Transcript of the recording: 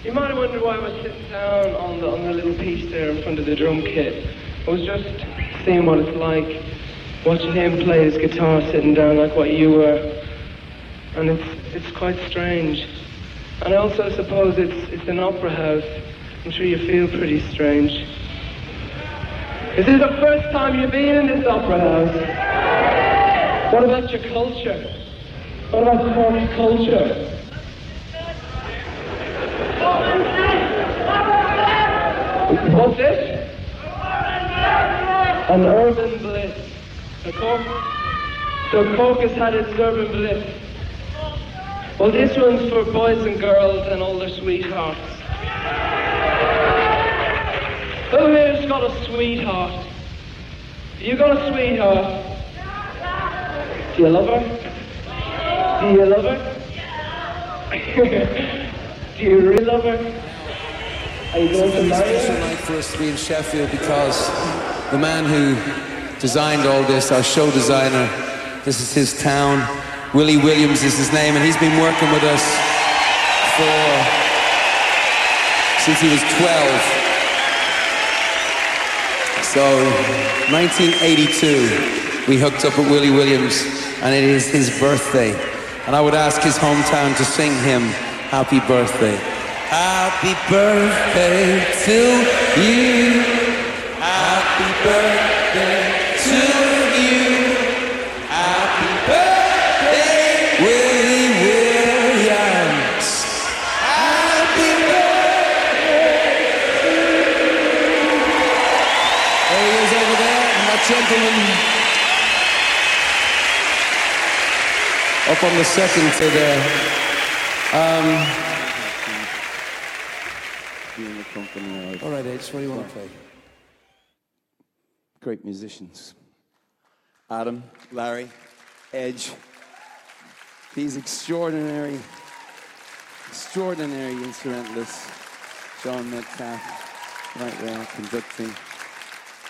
You might have wondered why I was sitting down on the little piece there in front of the drum kit. I was just seeing what it's like, watching him play his guitar sitting down like what you were. And it's quite strange. And I also suppose it's an opera house. I'm sure you feel pretty strange. Is this the first time you've been in this opera house? What about your culture? What about Cork culture? What's this? An urban bliss. So Cork has had its urban bliss. Well, this one's for boys and girls and all their sweethearts. Who here's got a sweetheart? You got a sweetheart? Do you love her? Do you love her? Do you really love her? Are you going to marry her? It's a special night for us to be in Sheffield because the man who designed all this, our show designer, this is his town. Willie Williams is his name, and he's been working with us since he was 12. So, 1982, we hooked up with Willie Williams, and it is his birthday. And I would ask his hometown to sing him happy birthday. Happy birthday to you. Happy birthday to you. Happy birthday, Willie Williams. Happy birthday. There he is over there, and that gentleman up on the second to there. All right, Edge, what do you want to play? Great musicians. Adam, Larry, Edge. These extraordinary instrumentalists. John Metcalf, right there, conducting.